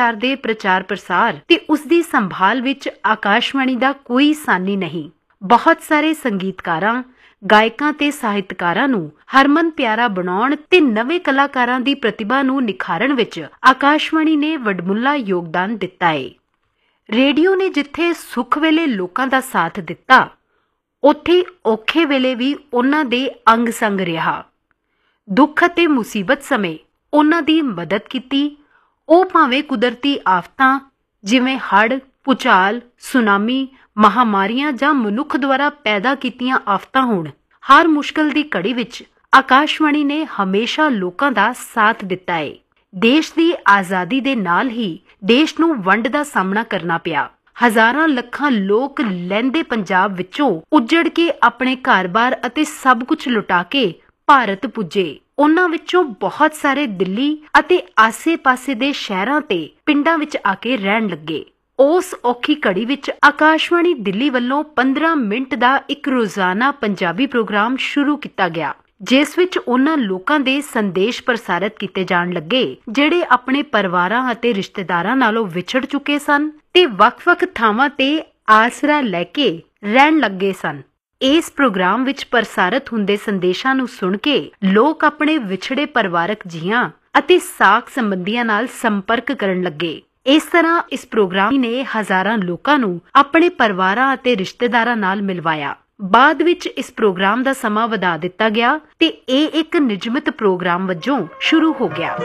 ਸੱਭਿਆਚਾਰ ਦੇ ਪ੍ਰਚਾਰ ਪ੍ਰਸਾਰ ਤੇ ਉਸ ਦੀ ਸੰਭਾਲ ਵਿੱਚ ਆਕਾਸ਼ਵਾਣੀ ਦਾ ਕੋਈ ਸਾਨੀ ਨਹੀਂ। ਬਹੁਤ ਸਾਰੇ ਸੰਗੀਤਕਾਰਾਂ, ਗਾਇਕਾਂ ਤੇ ਸਾਹਿਤਕਾਰਾਂ ਨੂੰ ਹਰਮਨ ਪਿਆਰਾ ਬਣਾਉਣ ਤੇ ਨਵੇਂ ਕਲਾਕਾਰਾਂ ਦੀ ਪ੍ਰਤਿਭਾ ਨੂੰ ਨਿਖਾਰਨ ਵਿੱਚ ਆਕਾਸ਼ਵਾਣੀ ਨੇ ਵਡਮੁੱਲਾ ਯੋਗਦਾਨ ਦਿੱਤਾ ਹੈ। ਰੇਡੀਓ ਨੇ ਜਿੱਥੇ ਸੁੱਖ ਵੇਲੇ ਲੋਕਾਂ ਦਾ ਸਾਥ ਦਿੱਤਾ, ਉੱਥੇ ਔਖੇ ਵੇਲੇ ਵੀ ਉਹਨਾਂ ਦੇ ਅੰਗ ਸੰਗ ਰਿਹਾ। ਦੁੱਖ ਅਤੇ ਮੁਸੀਬਤ ਸਮੇਂ ਉਹਨਾਂ ਦੀ ਮਦਦ ਕੀਤੀ। ਉਹ ਭਾਵੇਂ ਕੁਦਰਤੀ ਆਫਤਾਂ ਜਿਵੇਂ ਹੜ੍ਹ, ਭੂਚਾਲ, ਸੁਨਾਮੀ, ਮਹਾਮਾਰੀਆਂ ਜਾਂ ਮਨੁੱਖ ਦੁਆਰਾ ਪੈਦਾ ਕੀਤੀਆਂ ਆਫਤਾਂ ਹੋਣ, ਹਰ ਮੁਸ਼ਕਲ ਦੀ ਘੜੀ ਵਿੱਚ ਆਕਾਸ਼ਵਾਣੀ ਨੇ ਹਮੇਸ਼ਾ ਲੋਕਾਂ ਦਾ ਸਾਥ ਦਿੱਤਾ ਹੈ। ਦੇਸ਼ ਦੀ ਆਜ਼ਾਦੀ ਦੇ ਨਾਲ ਹੀ ਦੇਸ਼ ਨੂੰ ਵੰਡ ਦਾ ਸਾਹਮਣਾ ਕਰਨਾ ਪਿਆ। ਹਜ਼ਾਰਾਂ ਲੱਖਾਂ ਲੋਕ ਲਹਿੰਦੇ ਪੰਜਾਬ ਵਿੱਚੋਂ ਉੱਜੜ ਕੇ ਆਪਣੇ ਘਰ-ਬਾਰ ਅਤੇ ਸਭ ਕੁਝ ਲੁਟਾ ਕੇ ਭਾਰਤ ਪੁੱਜੇ। ਉਹਨਾਂ ਵਿੱਚੋਂ ਬਹੁਤ ਸਾਰੇ ਦਿੱਲੀ ਅਤੇ ਆਸੇ-ਪਾਸੇ ਦੇ ਸ਼ਹਿਰਾਂ ਤੇ ਪਿੰਡਾਂ ਵਿੱਚ ਆ ਕੇ ਰਹਿਣ ਲੱਗੇ। ਉਸ ਔਖੀ ਘੜੀ ਵਿੱਚ ਆਕਾਸ਼ਵਾਣੀ ਦਿੱਲੀ ਵੱਲੋਂ 15 ਮਿੰਟ ਦਾ ਇੱਕ ਰੋਜ਼ਾਨਾ ਪੰਜਾਬੀ ਪ੍ਰੋਗਰਾਮ ਸ਼ੁਰੂ ਕੀਤਾ ਗਿਆ, ਜਿਸ ਵਿੱਚ ਉਹਨਾਂ ਲੋਕਾਂ ਦੇ ਸੰਦੇਸ਼ ਪ੍ਰਸਾਰਿਤ ਕੀਤੇ ਜਾਣ ਲੱਗੇ ਜਿਹੜੇ ਆਪਣੇ ਪਰਿਵਾਰਾਂ ਅਤੇ ਰਿਸ਼ਤੇਦਾਰਾਂ ਨਾਲੋਂ ਵਿਛੜ ਚੁੱਕੇ ਸਨ ਤੇ ਵੱਖ-ਵੱਖ ਥਾਵਾਂ ਤੇ ਆਸਰਾ ਲੈ ਕੇ ਰਹਿਣ ਲੱਗੇ ਸਨ। ਇਸ ਪ੍ਰੋਗਰਾਮ ਵਿੱਚ ਪ੍ਰਸਾਰਿਤ ਹੁੰਦੇ ਸੰਦੇਸ਼ਾਂ ਨੂੰ ਸੁਣ ਕੇ ਲੋਕ ਆਪਣੇ ਵਿਛੜੇ ਪਰਿਵਾਰਕ ਜੀਆਂ ਅਤੇ ਸਾਕ ਸੰਬੰਧੀਆਂ ਨਾਲ ਸੰਪਰਕ ਕਰਨ ਲੱਗੇ। ਇਸ ਤਰ੍ਹਾਂ ਇਸ ਪ੍ਰੋਗਰਾਮ ਨੇ ਹਜ਼ਾਰਾਂ ਲੋਕਾਂ ਨੂੰ ਆਪਣੇ ਪਰਿਵਾਰਾਂ ਅਤੇ ਰਿਸ਼ਤੇਦਾਰਾਂ ਨਾਲ ਮਿਲਵਾਇਆ। ਬਾਅਦ ਵਿੱਚ ਇਸ ਪ੍ਰੋਗਰਾਮ ਦਾ ਸਮਾਂ ਵਧਾ ਦਿੱਤਾ ਗਿਆ ਤੇ ਇਹ ਇੱਕ ਨਿਯਮਿਤ ਪ੍ਰੋਗਰਾਮ ਵਜੋਂ ਸ਼ੁਰੂ ਹੋ ਗਿਆ।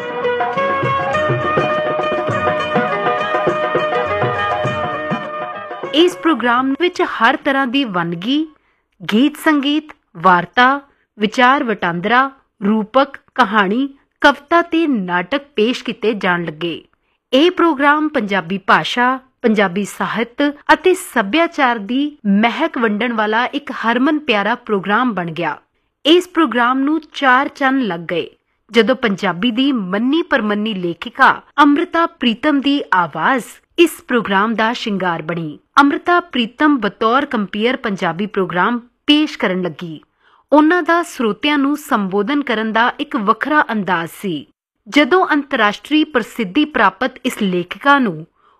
ਇਸ ਪ੍ਰੋਗਰਾਮ ਵਿੱਚ ਹਰ ਤਰ੍ਹਾਂ ਦੀ ਵੰਨਗੀ, ਗੀਤ ਸੰਗੀਤ, ਵਾਰਤਾ, ਵਿਚਾਰ ਵਟਾਂਦਰਾ, ਰੂਪਕ, ਕਹਾਣੀ, ਕਵਿਤਾ ਤੇ ਨਾਟਕ ਪੇਸ਼ ਕੀਤੇ ਜਾਣ ਲੱਗੇ। ਇਹ ਪ੍ਰੋਗਰਾਮ ਪੰਜਾਬੀ ਭਾਸ਼ਾ, ਪੰਜਾਬੀ ਸਾਹਿਤ ਅਤੇ ਸੱਭਿਆਚਾਰ ਦੀ ਮਹਿਕ ਵੰਡਣ ਵਾਲਾ ਇੱਕ ਹਰਮਨ ਪਿਆਰਾ ਪ੍ਰੋਗਰਾਮ ਬਣ ਗਿਆ। ਇਸ ਪ੍ਰੋਗਰਾਮ ਨੂੰ 4 ਚੰਨ ਲੱਗ ਗਏ ਜਦੋਂ ਪੰਜਾਬੀ ਦੀ ਮੰਨੀ ਪ੍ਰਮੰਨੀ ਲੇਖਿਕਾ ਅੰਮ੍ਰਿਤਾ ਪ੍ਰੀਤਮ ਦੀ ਆਵਾਜ਼ ਇਸ ਪ੍ਰੋਗਰਾਮ ਦਾ ਸ਼ਿੰਗਾਰ ਬਣੀ। ਅੰਮ੍ਰਿਤਾ ਪ੍ਰੀਤਮ ਬਤੌਰ ਕੰਪੀਅਰ ਪੰਜਾਬੀ ਪ੍ਰੋਗਰਾਮ ਪੇਸ਼ ਕਰਨ ਲੱਗੀ। ਉਹਨਾਂ ਦਾ ਸਰੋਤਿਆਂ ਨੂੰ ਸੰਬੋਧਨ ਕਰਨ ਦਾ ਇੱਕ ਵੱਖਰਾ ਅੰਦਾਜ਼ ਸੀ। ਜਦੋਂ ਅੰਤਰਰਾਸ਼ਟਰੀ ਪ੍ਰਸਿੱਧੀ ਪ੍ਰਾਪਤ ਇਸ ਲੇਖਿਕਾ ਨੂੰ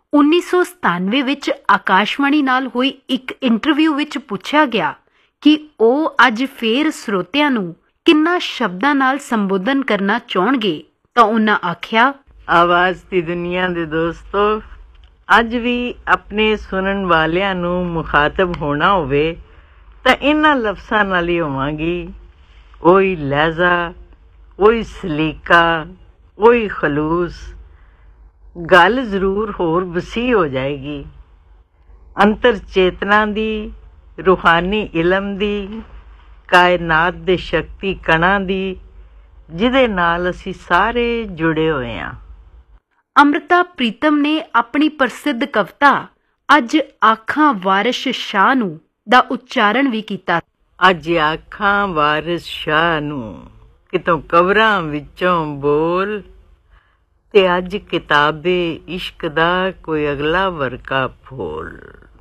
1997 ਵਿੱਚ ਆਕਾਸ਼ਵਾਣੀ ਨਾਲ ਹੋਈ ਇੱਕ ਇੰਟਰਵਿਊ ਵਿੱਚ ਪੁੱਛਿਆ ਗਿਆ ਕਿ ਉਹ ਅੱਜ ਫੇਰ ਸਰੋਤਿਆਂ ਨੂੰ ਕਿੰਨਾ ਸ਼ਬਦਾਂ ਨਾਲ ਸੰਬੋਧਨ ਕਰਨਾ ਚਾਹੁਣਗੇ ਤਾਂ ਉਹਨਾਂ ਆਖਿਆ, ਆਵਾਜ਼ ਦੀ ਦੁਨੀਆ ਦੇ ਦੋਸਤੋ, ਅੱਜ ਵੀ ਆਪਣੇ ਸੁਣਨ ਵਾਲਿਆਂ ਨੂੰ ਮੁਖਾਤਬ ਹੋਣਾ ਹੋਵੇ ਤਾਂ ਇਹਨਾਂ ਲਫ਼ਜ਼ਾਂ ਨਾਲ ਹੀ ਹੋਵਾਂਗੀ। ਉਹੀ ਲਹਿਜ਼ਾ, ਉਹੀ ਸਲੀਕਾ, ਉਹੀ ਖਲੂਸ। ਗੱਲ ਜ਼ਰੂਰ ਹੋਰ ਵਸੀਹ ਹੋ ਜਾਏਗੀ। ਅੰਤਰ ਚੇਤਨਾ ਦੀ, ਰੂਹਾਨੀ ਇਲਮ ਦੀ, ਕਾਇਨਾਤ ਦੇ ਸ਼ਕਤੀ ਕਣਾਂ ਦੀ, ਜਿਹਦੇ ਨਾਲ ਅਸੀਂ ਸਾਰੇ ਜੁੜੇ ਹੋਏ ਹਾਂ। ਅੰਮ੍ਰਿਤਾ ਪ੍ਰੀਤਮ ਨੇ ਆਪਣੀ ਪ੍ਰਸਿੱਧ ਕਵਿਤਾ ਅੱਜ ਆਖਾਂ ਵਾਰਿਸ ਸ਼ਾਹ ਨੂੰ ਦਾ ਉਚਾਰਨ ਵੀ ਕੀਤਾ। ਅੱਜ ਆਖਾਂ ਵਾਰਿਸ ਸ਼ਾਹ ਨੂੰ ਕਿਤੋਂ ਕਬਰਾਂ ਵਿੱਚੋਂ ਬੋਲ, ਤੇ ਅੱਜ ਕਿਤਾਬੇ ਇਸ਼ਕ ਦਾ ਕੋਈ ਅਗਲਾ ਵਰਕਾ ਫੋਲ।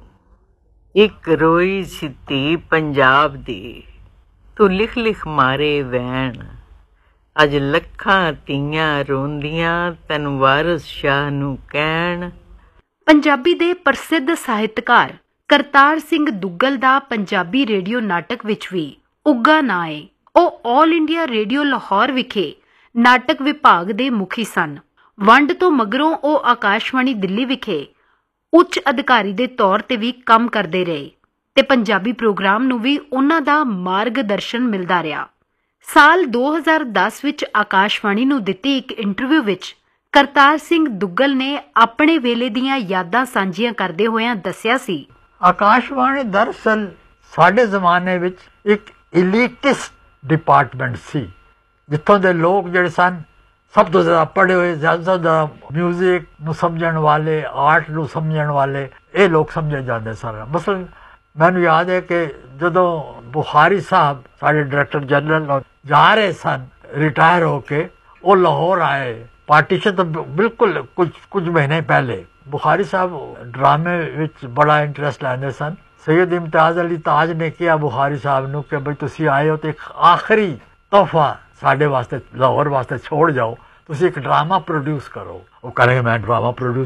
ਇੱਕ ਰੋਈ ਸੀ ਧੀ ਪੰਜਾਬ ਦੀ, ਤੂੰ ਲਿਖ ਲਿਖ ਮਾਰੇ ਵੈਣ। ਅੱਜ ਲੱਖਾਂ ਧੀਆਂ ਰੋਂਦੀਆਂ ਤੈਨੂੰ ਵਾਰਿਸ ਸ਼ਾਹ ਨੂੰ ਕਹਿਣ। ਪੰਜਾਬੀ ਦੇ ਪ੍ਰਸਿੱਧ ਸਾਹਿਤਕਾਰ ਕਰਤਾਰ ਸਿੰਘ ਦੁੱਗਲ ਦਾ ਪੰਜਾਬੀ ਰੇਡੀਓ ਨਾਟਕ ਵਿੱਚ ਵੀ ਉੱਘਾ ਨਾਂ ਹੈ। ਉਹ ਆਲ ਇੰਡੀਆ ਰੇਡੀਓ ਲਾਹੌਰ ਵਿਖੇ ਨਾਟਕ ਵਿਭਾਗ ਦੇ ਮੁਖੀ ਸਨ। ਵੰਡ ਤੋਂ ਮਗਰੋਂ ਉਹ ਆਕਾਸ਼ਵਾਣੀ ਦਿੱਲੀ ਵਿਖੇ ਉੱਚ ਅਧਿਕਾਰੀ ਦੇ ਤੌਰ ਤੇ ਵੀ ਕੰਮ ਕਰਦੇ ਰਹੇ ਤੇ ਪੰਜਾਬੀ ਪ੍ਰੋਗਰਾਮ ਨੂੰ ਵੀ ਉਹਨਾਂ ਦਾ ਮਾਰਗਦਰਸ਼ਨ ਮਿਲਦਾ ਰਿਹਾ। ਸਾਲ 2010 ਵਿੱਚ ਆਕਾਸ਼ਵਾਣੀ ਨੂੰ ਦਿੱਤੀ ਇੱਕ ਇੰਟਰਵਿਊ ਵਿੱਚ ਕਰਤਾਰ ਸਿੰਘ ਦੁੱਗਲ ਨੇ ਆਪਣੇ ਵੇਲੇ ਦੀਆਂ ਯਾਦਾਂ ਸਾਂਝੀਆਂ ਕਰਦੇ ਹੋਇਆਂ ਦੱਸਿਆ ਸੀ, ਆਕਾਸ਼ਵਾਣੀ ਦਰਅਸਲ ਸਾਡੇ ਜ਼ਮਾਨੇ ਵਿੱਚ ਇੱਕ ਇਲੀਟਿਸਟ ਡਿਪਾਰਟਮੈਂਟ ਸੀ, ਜਿੱਥੋਂ ਦੇ ਲੋਕ ਜਿਹੜੇ ਸਨ ਸਭ ਤੋਂ ਜ਼ਿਆਦਾ ਪੜ੍ਹੇ ਹੋਏ, ਜ਼ਿਆਦਾ ਤੋਂ ਜ਼ਿਆਦਾ ਮਿਊਜ਼ਿਕ ਨੂੰ ਸਮਝਣ ਵਾਲੇ, ਆਰਟ ਨੂੰ ਸਮਝਣ ਵਾਲੇ ਇਹ ਲੋਕ ਸਮਝੇ ਜਾਂਦੇ ਸਨ। ਮਸਲਨ ਮੈਨੂੰ ਯਾਦ ਹੈ ਕਿ ਜਦੋਂ ਬੁਖਾਰੀ ਸਾਹਿਬ ਸਾਡੇ ਡਾਇਰੈਕਟਰ ਜਨਰਲ ਜਾ ਰਹੇ ਸਨ ਰਿਟਾਇਰ ਹੋ ਕੇ, ਉਹ ਲਾਹੌਰ ਆਏ। ਪਾਰਟੀਸ਼ਨ ਤੋਂ ਬਿਲਕੁਲ ਕੁਝ ਮਹੀਨੇ ਪਹਿਲੇ ਬੁਖਾਰੀ ਸਾਹਿਬ ਡਰਾਮੇ ਵਿੱਚ ਬੜਾ ਇੰਟਰਸਟ ਲੈਂਦੇ ਸਨ। ਸੈਯਦ ਇਮਤਿਆਜ਼ ਅਲੀ ਤਾਜ ਨੇ ਕਿਹਾ ਬੁਖਾਰੀ ਸਾਹਿਬ ਨੂੰ ਕਿ ਬਈ ਤੁਸੀਂ ਆਏ ਹੋ ਤੇ ਇੱਕ ਆਖਰੀ ਤੋਹਫਾ ਸਾਡੇ ਵਾਸਤੇ ਲਾਹੌਰ ਵਾਸਤੇ ਛੋੜ ਜਾਓ, ਤੁਸੀਂ ਇੱਕ ਡਰਾਮਾ ਪ੍ਰੋਡਿਊਸ ਕਰੋ। ਉਹ ਕਹਿੰਦੇ ਮੈਂ ਡਰਾਮਾ ਪ੍ਰੋਡਿਊਸ